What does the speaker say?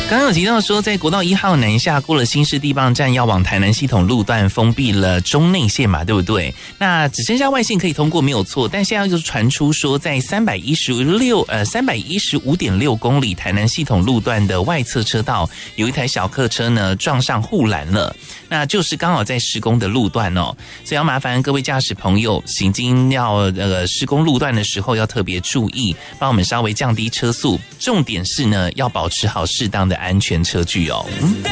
刚刚有提到说，在国道1号南下过了新市地磅站，要往台南系统路段封闭了中内线嘛，对不对？那只剩下外线可以通过，没有错。但现在又传出说，在315.6公里台南系统路段的外侧车道，有一台小客车呢撞上护栏了，那就是刚好在施工的路段哦，所以要麻烦各位驾驶朋友行经要施工路段的时候要特别注意，帮我们稍微降低车速。重点是呢，要保持好适当的安全车距哦。